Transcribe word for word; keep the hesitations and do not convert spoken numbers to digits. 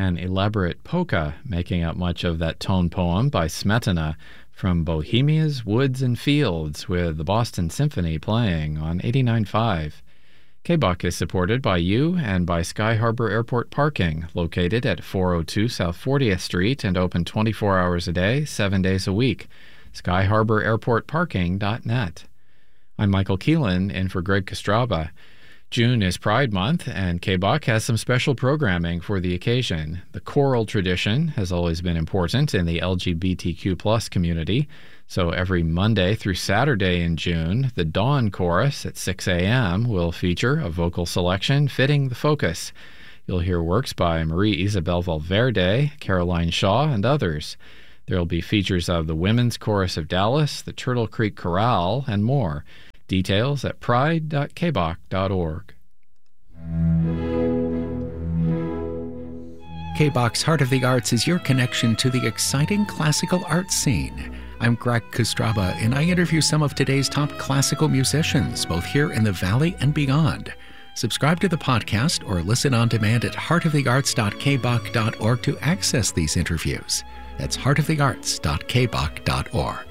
an elaborate polka making up much of that tone poem by Smetana from Bohemia's Woods and Fields, with the Boston Symphony playing on eighty-nine point five. K B O C is supported by you and by Sky Harbor Airport Parking, located at four oh two South fortieth Street and open twenty-four hours a day, seven days a week. sky harbor airport parking dot net. I'm Michael Keelan, in for Greg Kostraba. June is Pride Month, and K B O C has some special programming for the occasion. The choral tradition has always been important in the L G B T Q plus community, so every Monday through Saturday in June, the Dawn Chorus at six a.m. will feature a vocal selection fitting the focus. You'll hear works by Marie Isabel Valverde, Caroline Shaw, and others. There will be features of the Women's Chorus of Dallas, the Turtle Creek Chorale, and more. Details at pride dot k b o c dot org. K B O C's Heart of the Arts is your connection to the exciting classical arts scene. I'm Greg Kostraba, and I interview some of today's top classical musicians, both here in the Valley and beyond. Subscribe to the podcast or listen on demand at heart of the arts dot k b o c dot org to access these interviews. That's heart of the arts dot k b o c dot org.